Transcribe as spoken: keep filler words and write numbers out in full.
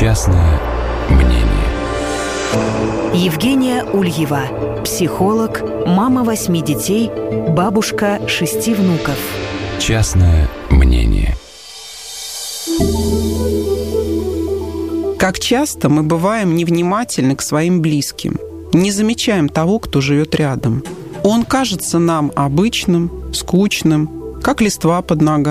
Частное мнение. Евгения Ульева, психолог, мама восьми детей, бабушка шести внуков. Частное мнение. Как часто мы бываем невнимательны к своим близким, не замечаем того, кто живет рядом. Он кажется нам обычным, скучным, как листва под ногами.